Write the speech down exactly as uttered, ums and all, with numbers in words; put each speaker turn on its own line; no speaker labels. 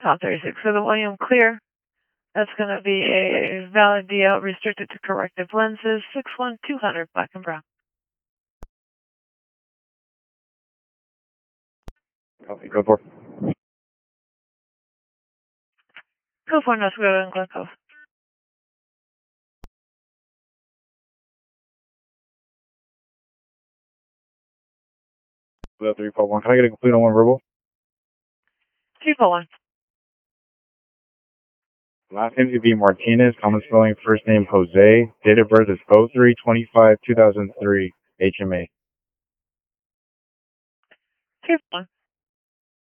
Top thirty-six for the William Clear. That's going to be a valid D L restricted to corrective lenses, six one two hundred, black and brown.
Copy, go for.
Go for North Dakota and Glen Cove.
three four one, can I get a complete on one verbal?
three four one.
Last name to be Martinez, common spelling, first name Jose, date of birth is oh three twenty-five two thousand three, H M A.
three four one.